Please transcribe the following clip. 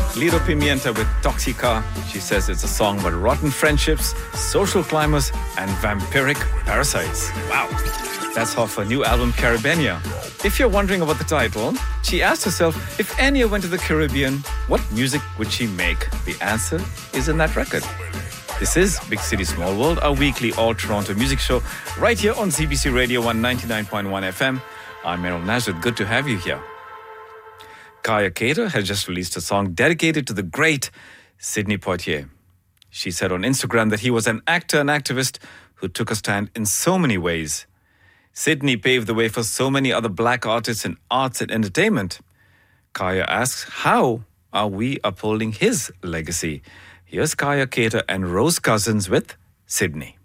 Lido Pimienta with Toxica. She says it's a song about rotten friendships, social climbers, and vampiric parasites. Wow. That's off her new album, Caribbeania. If you're wondering about the title, she asked herself, if Enya went to the Caribbean, what music would she make? The answer is in that record. This is Big City Small World, our weekly all-Toronto music show, right here on CBC Radio 199.1 FM. I'm Meryl Nazareth. Good to have you here. Kaya Cater has just released a song dedicated to the great Sidney Poitier. She said on Instagram that he was an actor and activist who took a stand in so many ways. Sidney paved the way for so many other black artists in arts and entertainment. Kaya asks, how are we upholding his legacy? Here's Kaya Cater and Rose Cousins with Sidney.